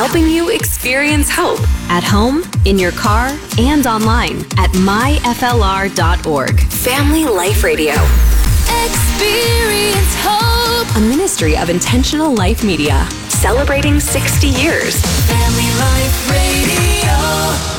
helping you experience hope at home, in your car, and online at myflr.org. Family Life Radio. Experience hope. A ministry of Intentional Life Media, celebrating 60 years. Family Life Radio.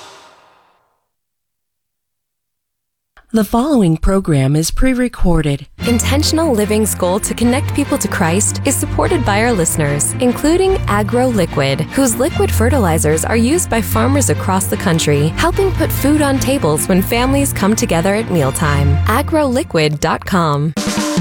The following program is pre-recorded. Intentional Living's goal to connect people to Christ is supported by our listeners, including Agro Liquid, whose liquid fertilizers are used by farmers across the country, helping put food on tables when families come together at mealtime. agroliquid.com.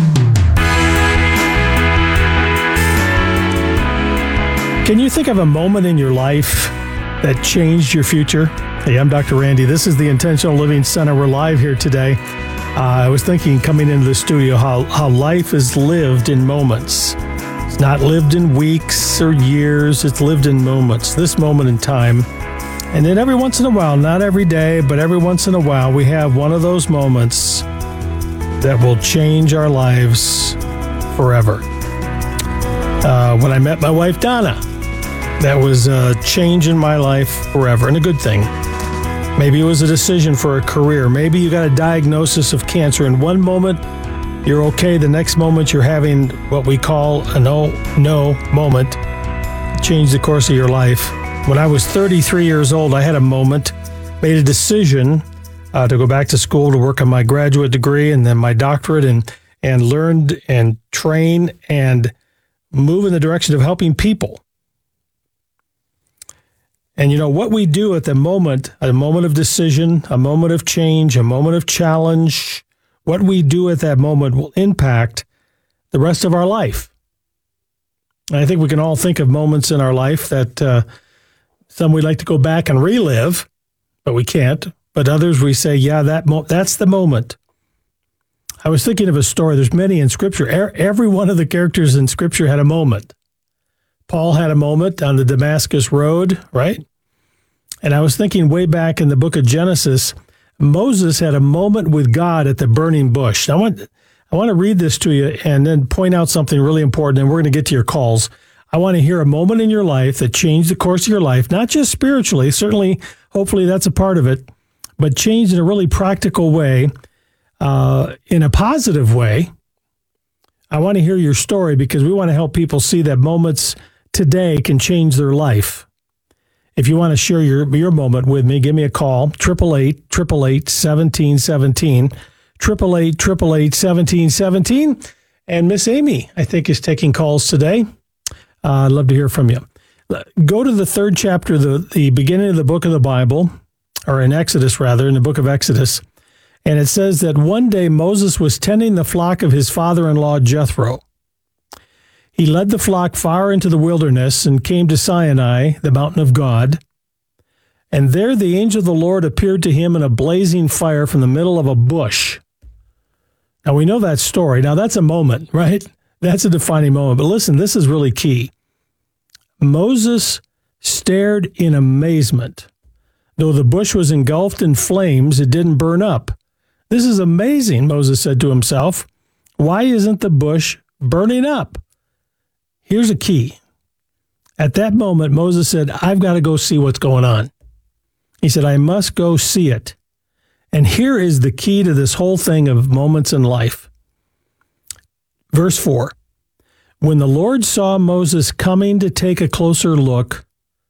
Can you think of a moment in your life that changed your future? Hey, I'm Dr. Randy. This is the Intentional Living Center. We're live here today. I was thinking coming into the studio how life is lived in moments. It's not lived in weeks or years. It's lived in moments, this moment in time. And then every once in a while, not every day, but every once in a while, we have one of those moments that will change our lives forever. When I met my wife, Donna, that was a change in my life forever, and a good thing. Maybe it was a decision for a career. Maybe you got a diagnosis of cancer. In one moment, you're okay. The next moment, you're having what we call a no moment. Change the course of your life. When I was 33 years old, I had a moment, made a decision to go back to school to work on my graduate degree and then my doctorate and learned and train and move in the direction of helping people. And you know, what we do at the moment, a moment of decision, a moment of change, a moment of challenge, what we do at that moment will impact the rest of our life. And I think we can all think of moments in our life that some we'd like to go back and relive, but we can't. But others we say, yeah, that's the moment. I was thinking of a story. There's many in Scripture. Every one of the characters in Scripture had a moment. Paul had a moment on the Damascus Road, right? And I was thinking way back in the book of Genesis, Moses had a moment with God at the burning bush. I want to read this to you and then point out something really important, and we're going to get to your calls. I want to hear a moment in your life that changed the course of your life, not just spiritually, certainly, hopefully that's a part of it, but changed in a really practical way, in a positive way. I want to hear your story because we want to help people see that moments today can change their life. If you want to share your moment with me, give me a call, 888-888-1717, 888-888-1717. And Miss Amy, I think, is taking calls today. I'd love to hear from you. Go to the third chapter, the beginning of the book of the Bible, or in Exodus rather, in the book of Exodus. And it says that one day Moses was tending the flock of his father-in-law Jethro. He led the flock far into the wilderness and came to Sinai, the mountain of God. And there the angel of the Lord appeared to him in a blazing fire from the middle of a bush. Now, we know that story. Now, that's a moment, right? That's a defining moment. But listen, this is really key. Moses stared in amazement. Though the bush was engulfed in flames, it didn't burn up. This is amazing, Moses said to himself. Why isn't the bush burning up? Here's a key. At that moment, Moses said, I've got to go see what's going on. He said, I must go see it. And here is the key to this whole thing of moments in life. Verse 4, when the Lord saw Moses coming to take a closer look,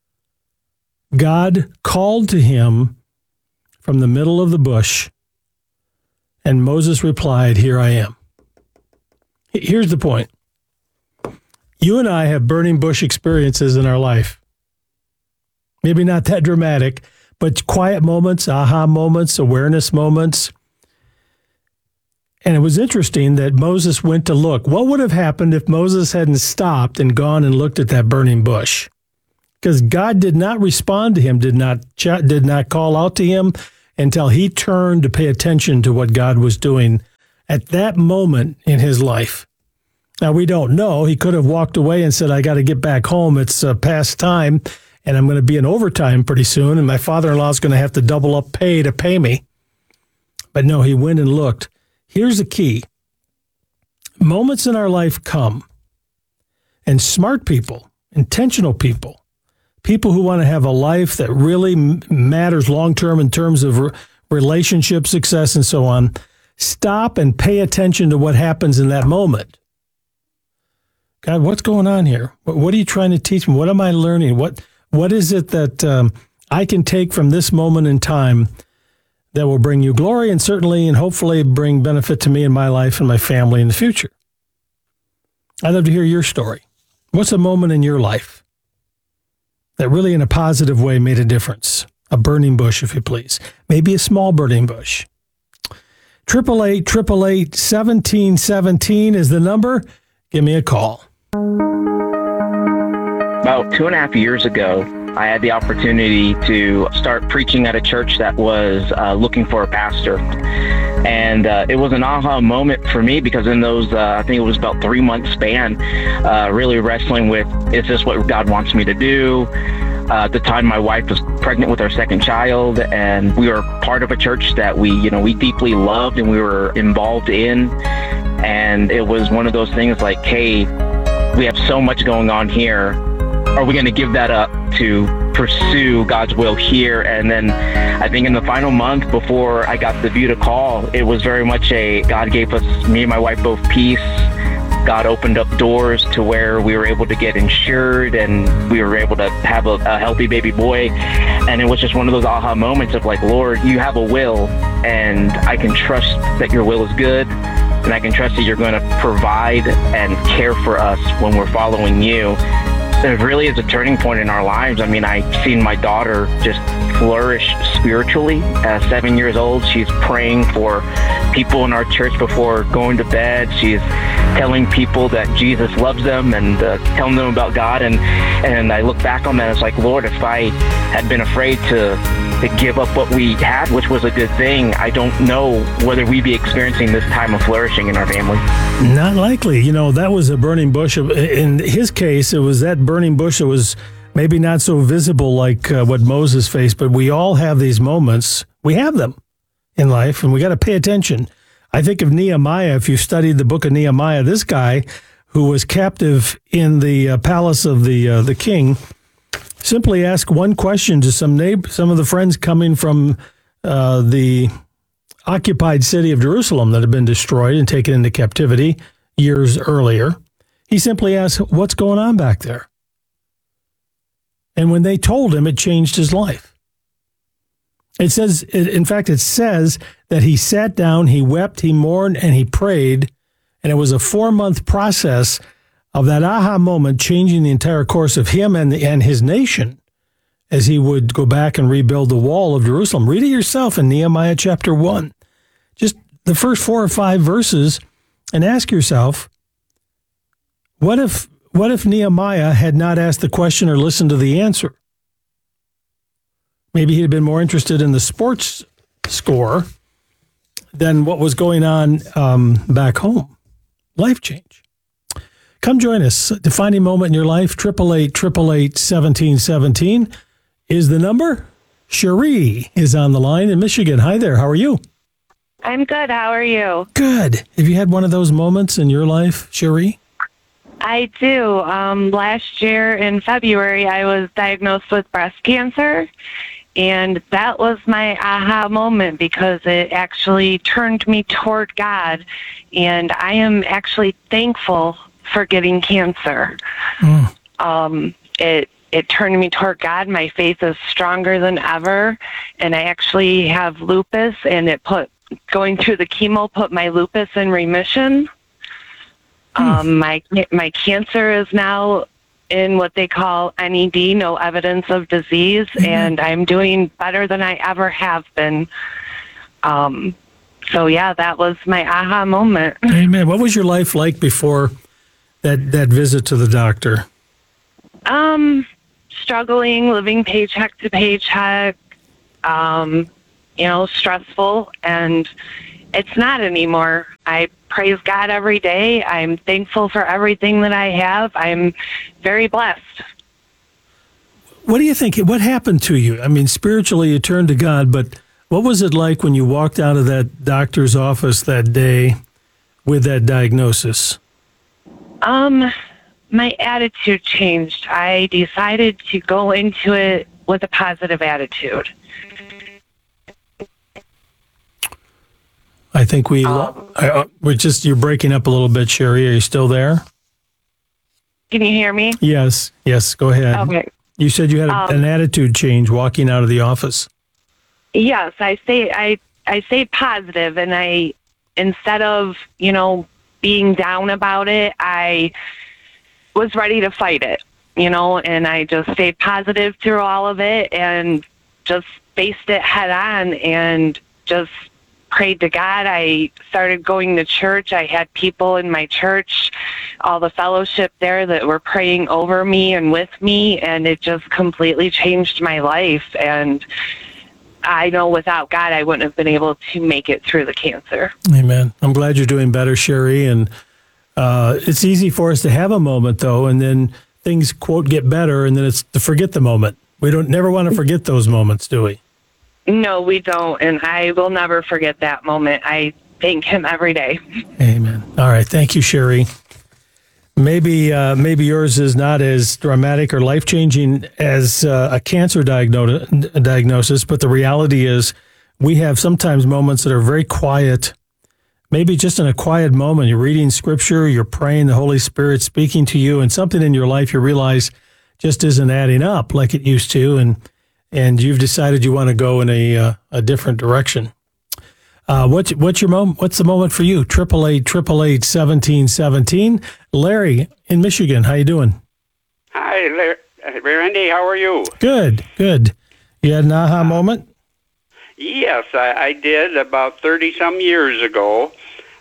God called to him from the middle of the bush, and Moses replied, here I am. Here's the point. You and I have burning bush experiences in our life. Maybe not that dramatic, but quiet moments, aha moments, awareness moments. And it was interesting that Moses went to look. What would have happened if Moses hadn't stopped and gone and looked at that burning bush? Because God did not respond to him, did not call out to him until he turned to pay attention to what God was doing at that moment in his life. Now, we don't know. He could have walked away and said, I got to get back home. It's past time, and I'm going to be in overtime pretty soon, and my father-in-law is going to have to double up pay to pay me. But no, he went and looked. Here's the key. Moments in our life come, and smart people, intentional people, people who want to have a life that really matters long-term in terms of relationship success and so on, stop and pay attention to what happens in that moment. God, what's going on here? What are you trying to teach me? What am I learning? What is it that I can take from this moment in time that will bring you glory and certainly and hopefully bring benefit to me and my life and my family in the future? I'd love to hear your story. What's a moment in your life that really in a positive way made a difference? A burning bush, if you please. Maybe a small burning bush. 888-888-1717 is the number. Give me a call. About 2.5 years ago, I had the opportunity to start preaching at a church that was looking for a pastor. And it was an aha moment for me because in those, I think it was about 3-month span, really wrestling with, is this what God wants me to do? At the time, my wife was pregnant with our second child, and we were part of a church that we deeply loved and we were involved in. And it was one of those things like, hey, we have so much going on here. Are we going to give that up to pursue God's will here? And then I think in the final month before I got the view to call, it was very much God gave us, me and my wife, both peace. God opened up doors to where we were able to get insured and we were able to have a healthy baby boy. And it was just one of those aha moments of like, Lord, you have a will and I can trust that your will is good. And I can trust that you're going to provide and care for us when we're following you. It really is a turning point in our lives. I mean, I've seen my daughter just flourish spiritually. At 7 years old, she's praying for people in our church before going to bed. She's telling people that Jesus loves them and telling them about God. And I look back on that, it's like, Lord, if I had been afraid to give up what we had, which was a good thing, I don't know whether we'd be experiencing this time of flourishing in our family. Not likely. That was a burning bush. In his case, it was that burning bush that was maybe not so visible like what Moses faced, but we all have these moments. We have them in life, and we got to pay attention. I think of Nehemiah. If you studied the book of Nehemiah, this guy who was captive in the palace of the king, simply ask one question to some of the friends coming from the occupied city of Jerusalem that had been destroyed and taken into captivity years earlier. He simply asked, what's going on back there? And when they told him, it changed his life. It says that he sat down, he wept, he mourned, and he prayed. And it was a 4-month process of that aha moment changing the entire course of him and his nation as he would go back and rebuild the wall of Jerusalem. Read it yourself in Nehemiah chapter 1. Just the first 4 or 5 verses and ask yourself, what if Nehemiah had not asked the question or listened to the answer? Maybe he'd been more interested in the sports score than what was going on back home. Life change. Come join us. Defining moment in your life, 888-888-1717 is the number. Cherie is on the line in Michigan. Hi there. How are you? I'm good. How are you? Good. Have you had one of those moments in your life, Cherie? I do. Last year in February, I was diagnosed with breast cancer, and that was my aha moment because it actually turned me toward God, and I am actually thankful for getting cancer. It turned me toward God. My faith is stronger than ever, and I actually have lupus, and going through the chemo put my lupus in remission. My cancer is now in what they call NED, no evidence of disease, and I'm doing better than I ever have been. So yeah, that was my aha moment. Amen. What was your life like before that visit to the doctor? Struggling, living paycheck to paycheck, stressful, and it's not anymore. I praise God every day. I'm thankful for everything that I have. I'm very blessed. What do you think? What happened to you? I mean, spiritually you turned to God, but what was it like when you walked out of that doctor's office that day with that diagnosis? My attitude changed. I decided to go into it with a positive attitude. I think you're breaking up a little bit, Sherry. Are you still there? Can you hear me? Yes, go ahead. Okay. You said you had an attitude change walking out of the office. Yes, I say positive, and I, instead of, being down about it, I was ready to fight it, and I just stayed positive through all of it and just faced it head on and just prayed to God. I started going to church. I had people in my church, all the fellowship there that were praying over me and with me, and it just completely changed my life. And I know without God, I wouldn't have been able to make it through the cancer. Amen. I'm glad you're doing better, Sherry. And it's easy for us to have a moment, though, and then things, quote, get better, and then it's to forget the moment. We never want to forget those moments, do we? No, we don't, and I will never forget that moment. I thank Him every day. Amen. All right. Thank you, Sherry. Maybe yours is not as dramatic or life-changing as a cancer diagnosis, but the reality is we have sometimes moments that are very quiet. Maybe just in a quiet moment, you're reading Scripture, you're praying, the Holy Spirit speaking to you, and something in your life you realize just isn't adding up like it used to, and you've decided you want to go in a different direction. What's your moment? What's the moment for you? 888-888-1717. Larry in Michigan, how you doing? Hi, Randy. How are you? Good. You had an aha moment? Yes, I did about 30-some years ago.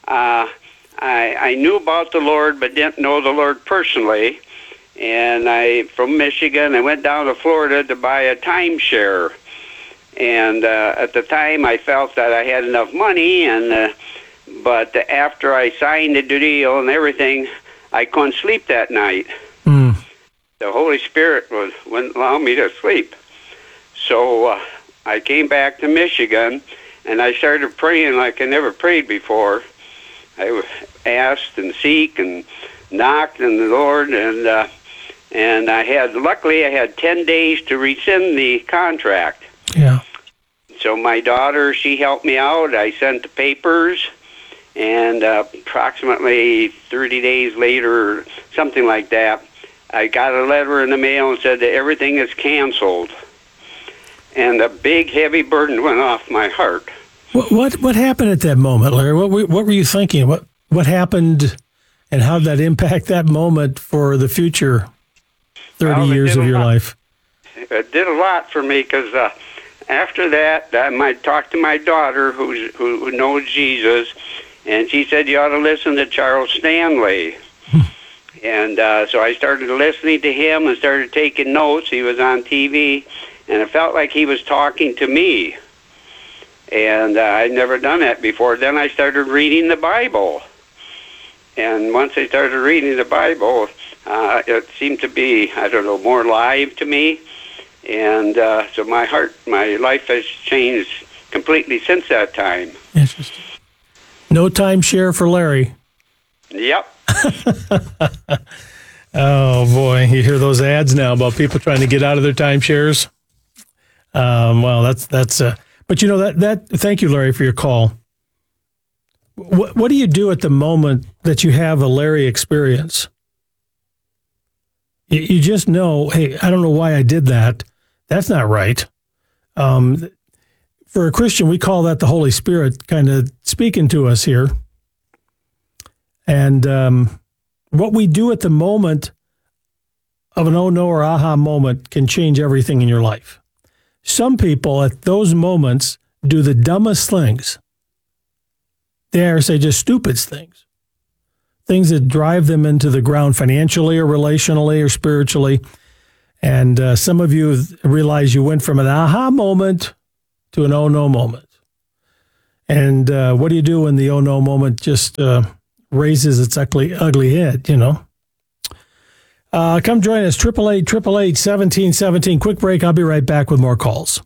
I knew about the Lord, but didn't know the Lord personally. And from Michigan, I went down to Florida to buy a timeshare. And at the time, I felt that I had enough money, but after I signed the deal and everything, I couldn't sleep that night. The Holy Spirit wouldn't allow me to sleep. So I came back to Michigan, and I started praying like I never prayed before. I asked and seek and knocked on the Lord, and luckily I had 10 days to rescind the contract. Yeah. So my daughter, she helped me out. I sent the papers, and approximately 30 days later, something like that, I got a letter in the mail and said that everything is canceled. And a big, heavy burden went off my heart. What happened at that moment, Larry? What were you thinking? What happened, and how did that impact that moment for the future 30 years of your life? It did a lot for me because after that, I talked to my daughter who knows Jesus, and she said, you ought to listen to Charles Stanley. And so I started listening to him and started taking notes. He was on TV, and it felt like he was talking to me. And I'd never done that before. Then I started reading the Bible. And once I started reading the Bible, it seemed to be, more live to me. And so my life has changed completely since that time. Interesting. No timeshare for Larry. Yep. Oh, boy. You hear those ads now about people trying to get out of their timeshares? Well, that's but that thank you, Larry, for your call. What do you do at the moment that you have a Larry experience? You just know, hey, I don't know why I did that. That's not right. For a Christian, we call that the Holy Spirit kind of speaking to us here. And what we do at the moment of an oh no or aha moment can change everything in your life. Some people at those moments do the dumbest things. Dare say just stupid things. Things that drive them into the ground financially or relationally or spiritually. And some of you realize you went from an aha moment to an oh no moment. And what do you do when the oh no moment just raises its ugly head, Come join us, 888-888-1717. Quick break. I'll be right back with more calls.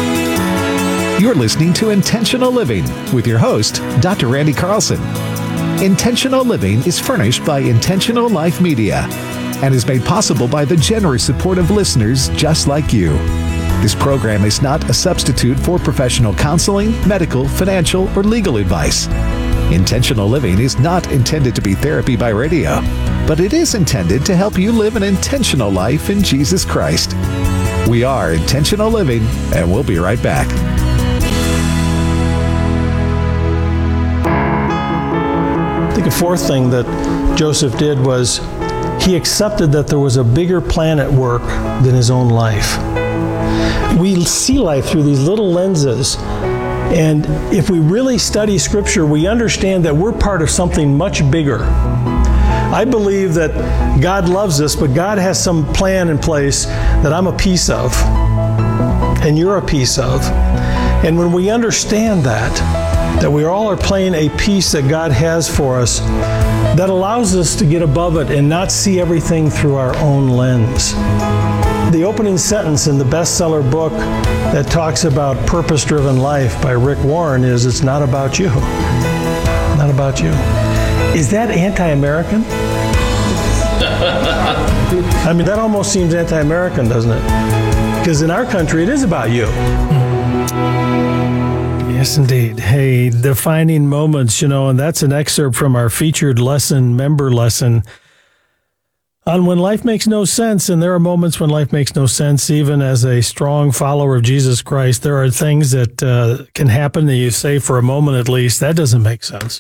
You're listening to Intentional Living with your host, Dr. Randy Carlson. Intentional Living is furnished by Intentional Life Media and is made possible by the generous support of listeners just like you. This program is not a substitute for professional counseling, medical, financial, or legal advice. Intentional Living is not intended to be therapy by radio, but it is intended to help you live an intentional life in Jesus Christ. We are Intentional Living, and we'll be right back. I think a fourth thing that Joseph did was he accepted that there was a bigger plan at work than his own life. We see life through these little lenses, and if we really study Scripture, we understand that we're part of something much bigger. I believe that God loves us, but God has some plan in place that I'm a piece of, and you're a piece of. And when we understand that we all are playing a piece that God has for us, that allows us to get above it and not see everything through our own lens. The opening sentence in the bestseller book that talks about purpose-driven life by Rick Warren is, "It's not about you." Not about you. Is that anti-American? I mean, that almost seems anti-American, doesn't it? Because in our country, it is about you. Yes, indeed. Hey, defining moments, and that's an excerpt from our featured member lesson on when life makes no sense. And there are moments when life makes no sense. Even as a strong follower of Jesus Christ, there are things that can happen that you say for a moment at least, that doesn't make sense.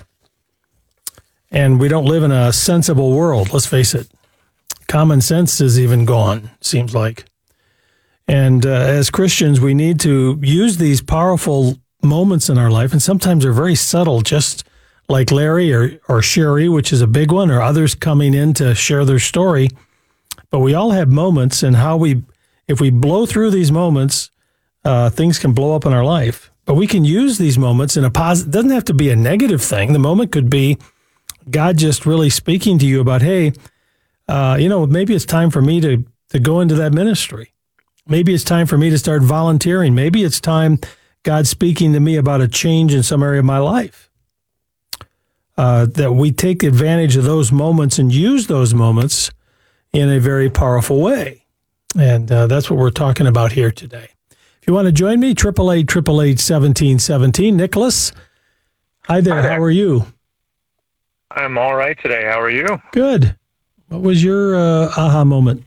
And we don't live in a sensible world, let's face it. Common sense is even gone, seems like. And as Christians, we need to use these powerful moments in our life, and sometimes they're very subtle, just like Larry or Sherry, which is a big one, or others coming in to share their story. But we all have moments, and if we blow through these moments, things can blow up in our life. But we can use these moments in a positive. It doesn't have to be a negative thing. The moment could be God just really speaking to you about, hey, maybe it's time for me to go into that ministry. Maybe it's time for me to start volunteering. Maybe it's time God speaking to me about a change in some area of my life. That we take advantage of those moments and use those moments in a very powerful way. And that's what we're talking about here today. If you want to join me, 888-888-1717. Nicholas, hi there. How are you? I'm all right today. How are you? Good. What was your aha moment?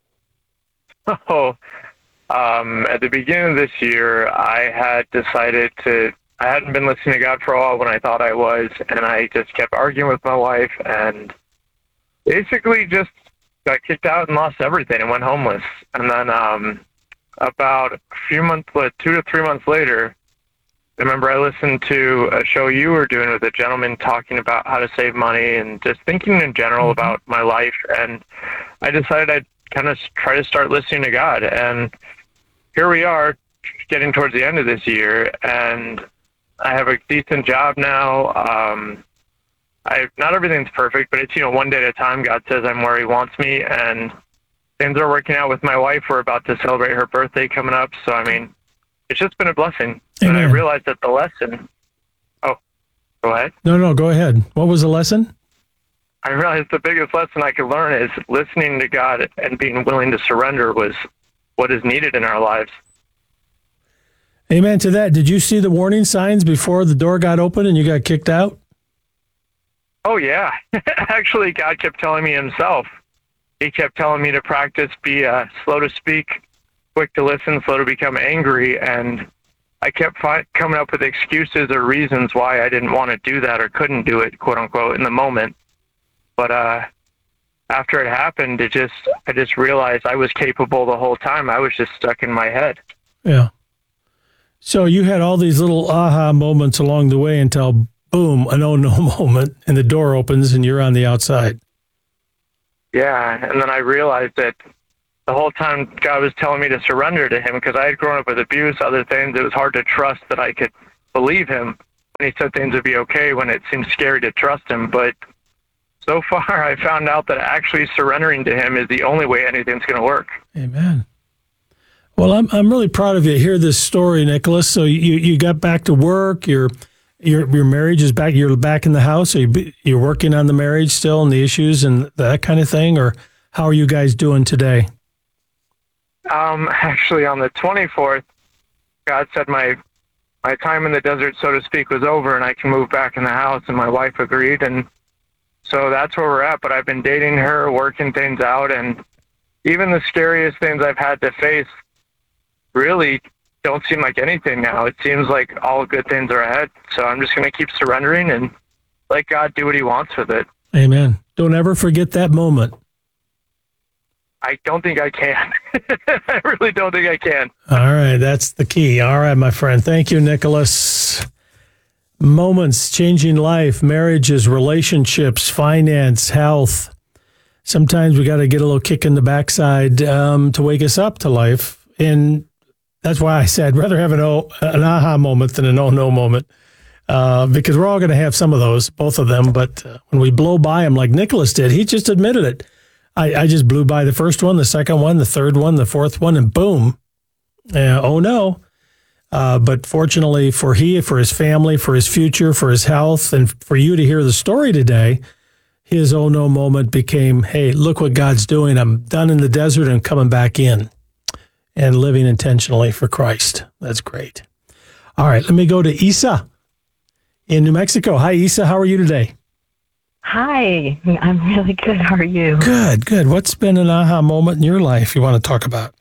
At the beginning of this year, I had decided I hadn't been listening to God for a while when I thought I was, and I just kept arguing with my wife and basically just got kicked out and lost everything and went homeless. And then about 2 to 3 months later, I remember I listened to a show you were doing with a gentleman talking about how to save money and just thinking in general about my life. And I decided I'd kind of try to start listening to God. And here we are getting towards the end of this year, and I have a decent job now. Not everything's perfect, but it's, one day at a time. God says I'm where he wants me, and things are working out with my wife. We're about to celebrate her birthday coming up. So, it's just been a blessing. Amen. And I realized that the lesson... Oh, go ahead. No, go ahead. What was the lesson? I realized the biggest lesson I could learn is listening to God and being willing to surrender was what is needed in our lives. Amen to that. Did you see the warning signs before the door got open and you got kicked out? Oh, yeah. Actually, God kept telling me himself. He kept telling me to practice, be slow to speak, quick to listen, slow to become angry, and I kept coming up with excuses or reasons why I didn't want to do that or couldn't do it, quote unquote, in the moment. But after it happened, I just realized I was capable the whole time. I was just stuck in my head. Yeah. So you had all these little aha moments along the way until, boom, an oh-no moment, and the door opens and you're on the outside. Yeah, and then I realized that the whole time God was telling me to surrender to him because I had grown up with abuse, other things. It was hard to trust that I could believe him when he said things would be okay when it seemed scary to trust him. But so far, I found out that actually surrendering to him is the only way anything's going to work. Amen. Well, I'm really proud of you to hear this story, Nicholas. So you got back to work. You're Your marriage is back. You're back in the house. You're working on the marriage still and the issues and that kind of thing, or how are you guys doing today? Actually, on the 24th, God said my time in the desert, so to speak, was over, and I can move back in the house. And my wife agreed, and so that's where we're at. But I've been dating her, working things out, and even the scariest things I've had to face really don't seem like anything now. It seems like all good things are ahead. So I'm just going to keep surrendering and let God do what he wants with it. Amen. Don't ever forget that moment. I don't think I can. I really don't think I can. All right. That's the key. All right, my friend. Thank you, Nicholas. Moments changing life, marriages, relationships, finance, health. Sometimes we got to get a little kick in the backside to wake us up to life. And that's why I said rather have an aha moment than an oh no moment, because we're all going to have some of those, both of them. But when we blow by them like Nicholas did, he just admitted it. I just blew by the first one, the second one, the third one, the fourth one, and boom. Oh no. But fortunately for his family, for his future, for his health, and for you to hear the story today, his oh no moment became, hey, look what God's doing. I'm done in the desert and coming back in. And living intentionally for Christ. That's great. All right, let me go to Isa in New Mexico. Hi, Isa. How are you today? Hi, I'm really good. How are you? Good. What's been an aha moment in your life you want to talk about?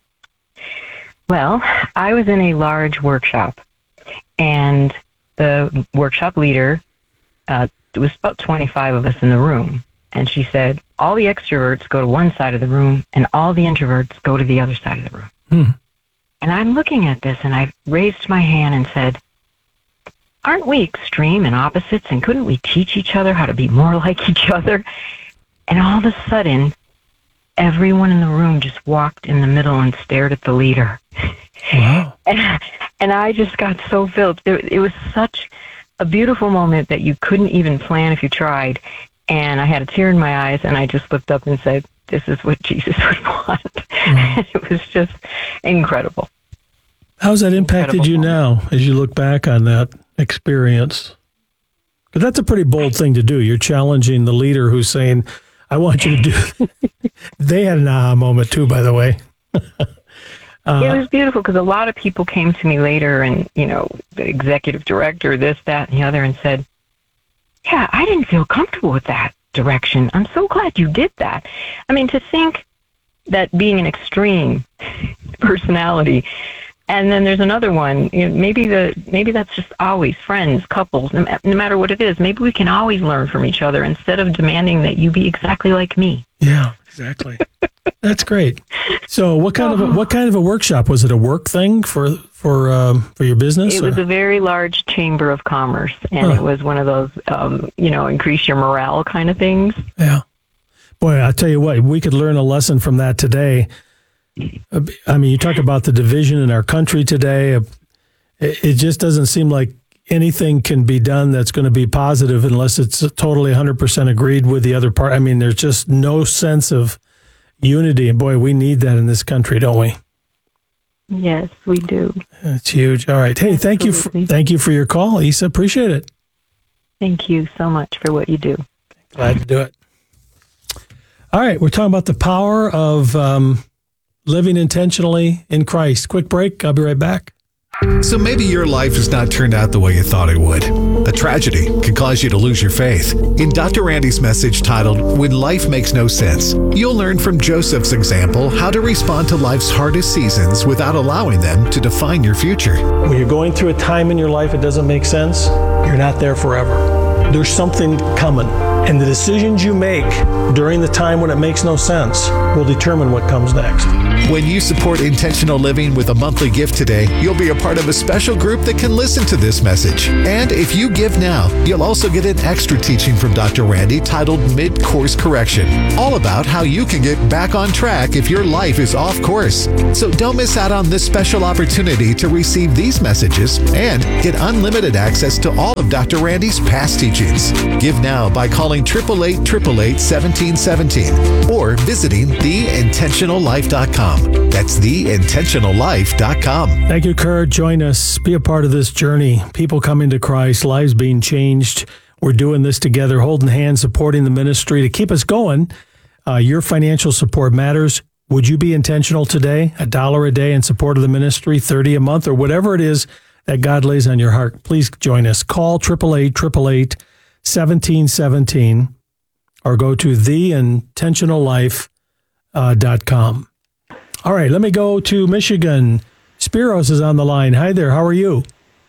Well, I was in a large workshop, and the workshop leader, it was about 25 of us in the room, and she said, all the extroverts go to one side of the room and all the introverts go to the other side of the room. And I'm looking at this and I raised my hand and said, aren't we extreme and opposites, and couldn't we teach each other how to be more like each other? And all of a sudden, everyone in the room just walked in the middle and stared at the leader. Wow. And I just got so filled. It was such a beautiful moment that you couldn't even plan if you tried. And I had a tear in my eyes, and I just looked up and said, this is what Jesus would want. And it was just incredible. How's that impacted you now as you look back on that experience? Because that's a pretty bold thing to do. You're challenging the leader who's saying, I want you to do. They had an aha moment too, by the way. It was beautiful because a lot of people came to me later and, the executive director, this, that, and the other, and said, yeah, I didn't feel comfortable with that direction. I'm so glad you did that. I mean, to think that being an extreme personality, and then there's another one, maybe that's just always friends, couples, no matter what it is, maybe we can always learn from each other instead of demanding that you be exactly like me. Yeah, exactly. That's great. So what kind of a workshop? Was it a work thing for your business? It was a very large chamber of commerce, and it was one of those, increase your morale kind of things. Yeah. Boy, I'll tell you what, we could learn a lesson from that today. I mean, you talk about the division in our country today. It just doesn't seem like anything can be done that's going to be positive unless it's totally 100% agreed with the other part. I mean, there's just no sense of unity. And boy, we need that in this country, don't we? Yes, we do. That's huge. All right. Hey, thank you for your call, Isa. Appreciate it. Thank you so much for what you do. Glad to do it. All right. We're talking about the power of living intentionally in Christ. Quick break. I'll be right back. So maybe your life has not turned out the way you thought it would. A tragedy can cause you to lose your faith. In Dr. Randy's message titled, When Life Makes No Sense, you'll learn from Joseph's example how to respond to life's hardest seasons without allowing them to define your future. When you're going through a time in your life it doesn't make sense, you're not there forever. There's something coming. And the decisions you make during the time when it makes no sense will determine what comes next. When you support intentional living with a monthly gift today, you'll be a part of a special group that can listen to this message. And if you give now, you'll also get an extra teaching from Dr. Randy titled Mid-Course Correction, all about how you can get back on track if your life is off course. So don't miss out on this special opportunity to receive these messages and get unlimited access to all of Dr. Randy's past teachings. Give now by calling calling 888-888-1717 or visiting theintentionallife.com. That's theintentionallife.com. Thank you, Kurt. Join us. Be a part of this journey. People coming to Christ, lives being changed. We're doing this together, holding hands, supporting the ministry to keep us going. Your financial support matters. Would you be intentional today? $1 a day in support of the ministry, $30 a month, or whatever it is that God lays on your heart. Please join us. Call 888-888-1717 or go to theintentionallife.com. All right, let me go to Michigan. Spiros is on the line. Hi there. How are you?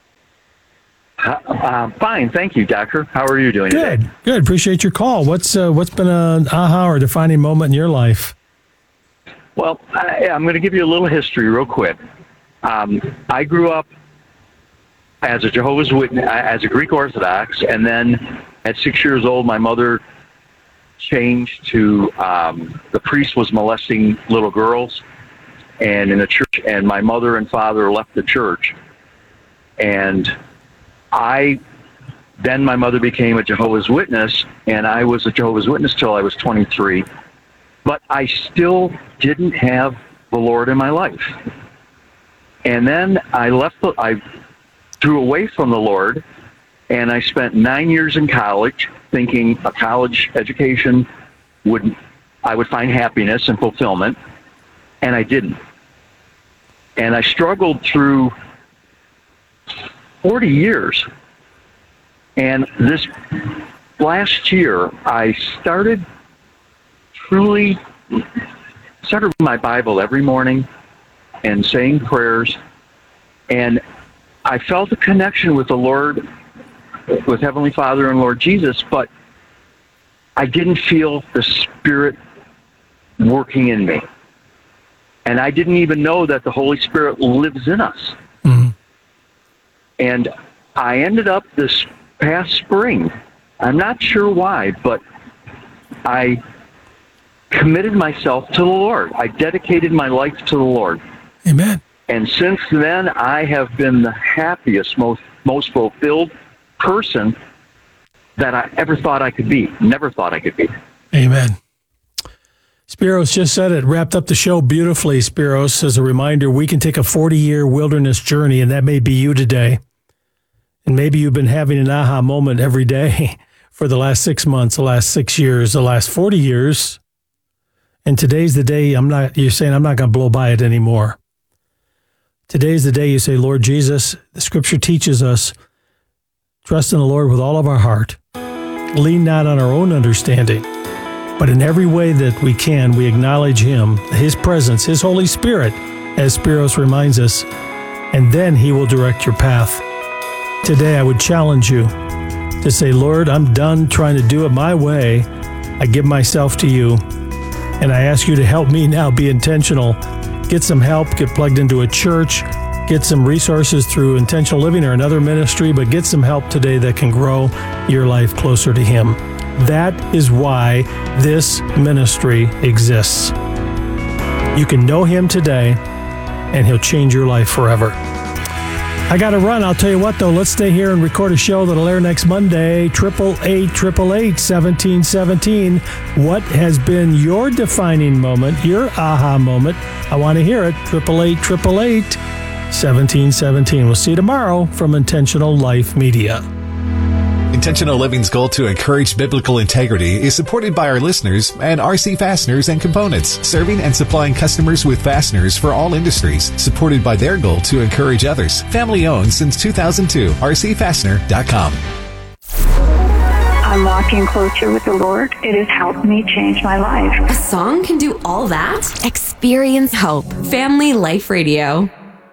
Fine, thank you, Doctor. How are you doing today? Good. Appreciate your call. What's been an aha or defining moment in your life? Well, I'm going to give you a little history real quick. I grew up as a Jehovah's Witness, as a Greek Orthodox, and then at 6 years old, my mother changed to the priest was molesting little girls, and in the church, and my mother and father left the church, and then my mother became a Jehovah's Witness, and I was a Jehovah's Witness till I was 23, but I still didn't have the Lord in my life. And then I drew away from the Lord, and I spent 9 years in college thinking a college education I would find happiness and fulfillment, and I didn't. And I struggled through 40 years. And this last year, I started reading my Bible every morning and saying prayers. And I felt a connection with the Lord, with Heavenly Father and Lord Jesus, but I didn't feel the Spirit working in me. And I didn't even know that the Holy Spirit lives in us. Mm-hmm. And I ended up this past spring, I'm not sure why, but I committed myself to the Lord. I dedicated my life to the Lord. Amen. And since then, I have been the happiest, most fulfilled person that I ever thought I could be. Never thought I could be. Amen. Spiros just said it, wrapped up the show beautifully, Spiros. As a reminder, we can take a 40-year wilderness journey, and that may be you today. And maybe you've been having an aha moment every day for the last 6 months, the last 6 years, the last 40 years. And today's the day you're saying, I'm not going to blow by it anymore. Today's the day you say, Lord Jesus, the scripture teaches us, trust in the Lord with all of our heart. Lean not on our own understanding, but in every way that we can, we acknowledge Him, His presence, His Holy Spirit, as Spiros reminds us, and then He will direct your path. Today, I would challenge you to say, Lord, I'm done trying to do it my way. I give myself to you, and I ask you to help me now be intentional. Get some help, get plugged into a church, get some resources through Intentional Living or another ministry, but get some help today that can grow your life closer to Him. That is why this ministry exists. You can know Him today, and He'll change your life forever. I got to run. I'll tell you what, though. Let's stay here and record a show that'll air next Monday. 888-888-1717. What has been your defining moment, your aha moment? I want to hear it. 888-888-1717. We'll see you tomorrow from Intentional Life Media. Intentional Living's goal to encourage biblical integrity is supported by our listeners and RC Fasteners and Components, serving and supplying customers with fasteners for all industries, supported by their goal to encourage others. Family owned since 2002, rcfastener.com. I'm walking closer with the Lord. It has helped me change my life. A song can do all that? Experience hope. Family Life Radio.